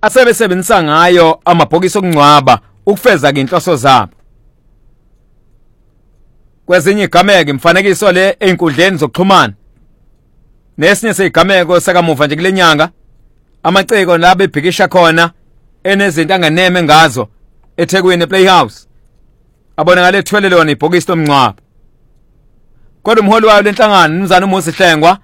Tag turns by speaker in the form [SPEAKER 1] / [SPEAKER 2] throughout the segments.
[SPEAKER 1] asebesebenzisa ngayo amabhokisi okungcwaba ukufeza inhloso zabo. Kwezinye igameke imfanekiso le einkundleni zokuxhumana nesinye sezigameko sakamuva nje kulenyanga amaciko la bebhikisha khona enezinto anganeme ngazo eThekwini Playhouse abonakala ethwele lona ibhokisi lomncwabo. Kodwa umholi wayo lenhlangano umzana uMusi Hlengwa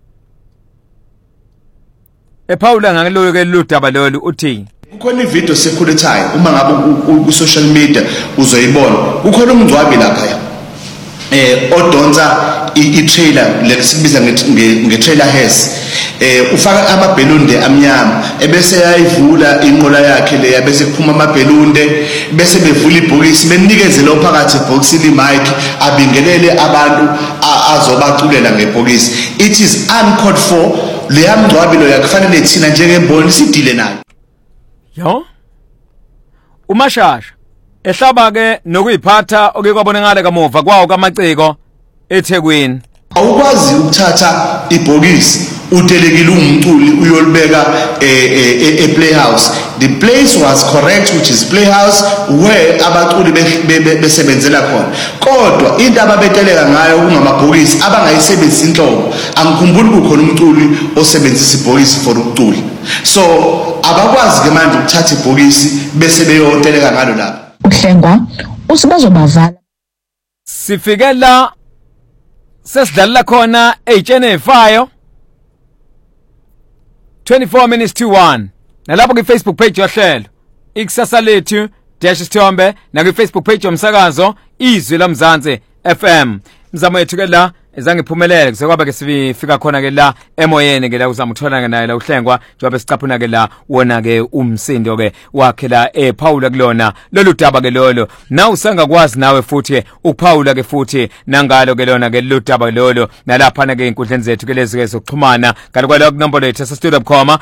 [SPEAKER 1] ephawula ngakelo ke ludaba lolu uthi
[SPEAKER 2] kukhona ivideo sekhuletayo uma ngabe ku social media uzoyibona kukhona umngcwabi lapha odonsa i-trailer lesikubiza nge-trailer hearse ufaka amabhelunde amnyama ebese yayivula inqola yakhe leya bese kuphuma amabhelunde bese bevula ibhokisi benikeze lo phakathi ibhokisi li-mic abingelele abantu azobaculela ngebhokisi. It is uncalled for. Leya mngcwabi lo yakufanele thina njengemboni sidile nayo.
[SPEAKER 1] Yo umashasha ehlaba ke nokuyiphatha okekwabonakala kamuva kwawo kamaciko eThekwini.
[SPEAKER 2] Awukwazi ukuthatha ibhokisi utelekile umculi uyolibeka ePlayhouse. The place was correct, which is Playhouse, where abaculi besebenzela khona. Kodwa into ababeteleka ngayo kungamabhokisi abangayisebenzisa inhlobo. Angikhumbuli kukhona umculi osebenzisa ibhokisi for ukucula. So abakwazi ke manje ukuthatha ibhokisi bese beyoteleka ngalo lapha.
[SPEAKER 3] Hlengwa usibazobavala.
[SPEAKER 1] Sifikela sesidlala khona eyitshene efayo 24 minutes to 1 nalapho ku Facebook page yohlelo ikusasa lethu -sithombe na ku Facebook page yomsakazo izwi laMzansi FM. Mzamo yethu ke la ezangiphumelele kusekwaba ke sifika khona ke la emoyeni ke la uzama uthola naye la uhlengwa njengoba sicaphuna ke la wona ke umsindo ke wakhe la ePaula kulona lolu daba ke lolo na usangakwazi nawe futhi uPaula ke futhi nangalo ke lona ke lolu daba lolo nalapha na ke inkundleni zethu ke lezi ke zokuxhumana kanti kwalo number lethu sasitudio.com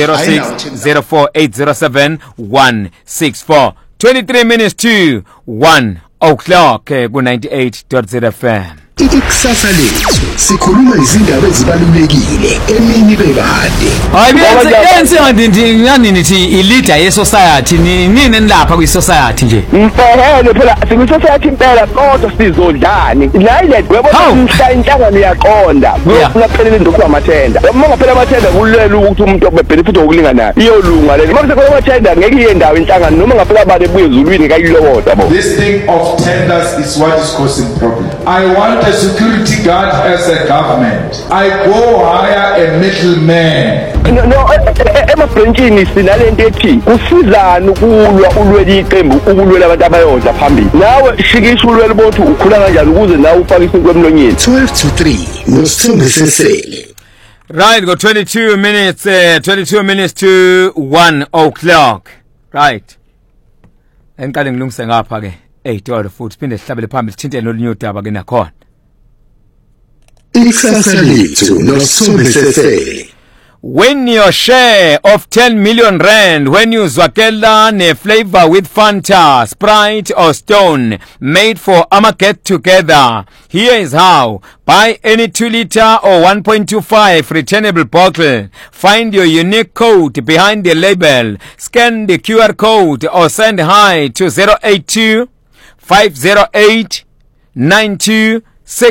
[SPEAKER 1] u0604807164 23 minutes to 1 o'clock ku 98.0 FM.
[SPEAKER 4] Ikusasa lethu sikhuluma izindaba ezibalulekile emini bekade.
[SPEAKER 1] Hayi benze ngani nithi i-leader ye-society nini enilapha kwi-society nje.
[SPEAKER 5] Mfehele phela singu-society impela kodwa sizodlani. La ile webona inhlangano yaqonda. Ngofuna phelele ndokho amathenda. Uma ngaphela amathenda kulelo ukuthi umuntu obebenefit okulinganayo. Iyolunga le. Uma kusekhona amathenda ngeke iye ndawo inhlangano noma ngaphela bale buye ezulwini kayilokota yabo.
[SPEAKER 6] This thing of tenders is what is causing problem. I want a security guard as a government. I go hire a middleman.
[SPEAKER 5] No, emabhentshini sinalento ethi kusizana ukulwa ulwela iqembu ukulwela abantu abayodla phambili. Nawe shikisha ulwela bothi ukhula kanjani ukuze nawe ufake isinto emlonyeni.
[SPEAKER 4] 12 to 3 noSithombe Sesele.
[SPEAKER 1] Right, go 22 minutes to 1 o'clock. Right. Enqale ngilungise ngapha ke 8 futhi phinde sihlabele phambili sithinte nolunye udaba ke nakhona.
[SPEAKER 4] Ikusasa lethu noSithombe Sesele.
[SPEAKER 1] Win your share of 10 million rand when you zwakela ne flavor with Fanta, Sprite or Stone, made for Ama Get Together. Here is how. Buy any 2-liter or 1.25 returnable bottle. Find your unique code behind the label. Scan the QR code or send hi to 082 508 9260.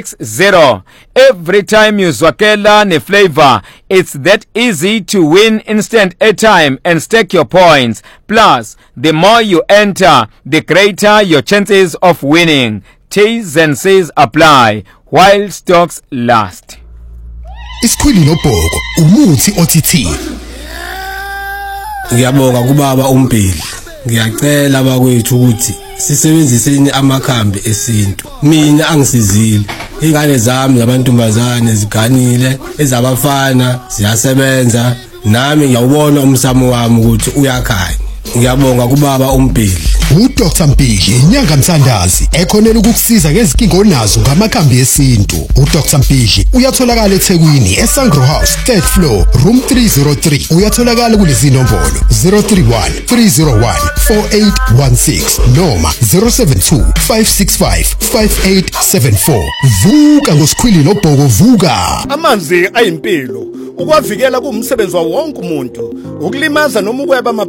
[SPEAKER 1] Every time you zwakela ne flavor, it's that easy to win instant airtime and stack your points. Plus, the more you enter, the greater your chances of winning. T's and C's apply while stocks last.
[SPEAKER 4] Isikhwili nobhoko umuthi OTT.
[SPEAKER 7] Ngiyabonga kubaba uMbhili. Ngiyacela bakwethu ukuthi sisebenziseni amakhambi esintu. Mina angisizile. Ingane zami zabantombazane ziganile, ezabafana ziyasebenza. Nami ngiyawubona umsamo wami ukuthi uyakhanya. Ngiyabonga kubaba uMbhili.
[SPEAKER 4] uDr Mpili inyanga Mthandazi ekhonela ukukusiza ngezinkinga onazo ngamakhambi esintu. uDr Mpili uyatholakala eThekwini eSangro House 3rd floor room 303. Uyatholakala kulezi nombolo 031 301 4816 noma 072 565 5874. Vuka ngosikhwili nobhoko vuka.
[SPEAKER 8] Amanzi ayimpilo ukwavikela kumsebenzi wa wonke umuntu ukulimaza noma ukweba